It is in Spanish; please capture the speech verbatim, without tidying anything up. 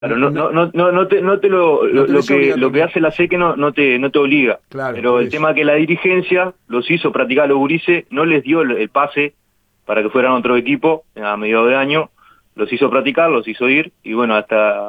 Claro, no, no, no, no, no te, no te lo, No lo, lo tenés que, lo que obligatoriedad. hace la SEC no, no te, no te obliga. Claro, Pero por el eso. tema que la dirigencia los hizo practicar a los gurises, no les dio el, el pase para que fueran otro equipo a mediados de año, los hizo practicar, los hizo ir, y bueno, hasta